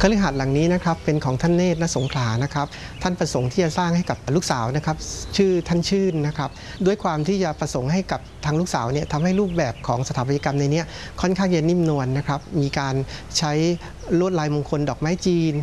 ฤหาสน์หลังนี้นะครับเป็นของท่านเนตรณสงขลานะครับท่านประสงค์ที่จะสร้างให้กับลูกสาวนะครับชื่อท่านชื่นนะครับด้วยความที่จะประสงค์ให้กับทางลูกสาวเนี่ยทำให้รูปแบบของสถาปัตยกรรมในนี้ค่อนข้างจะนิ่มนวลนะครับมีการใช้ลวดลายมงคลดอกไม้จีน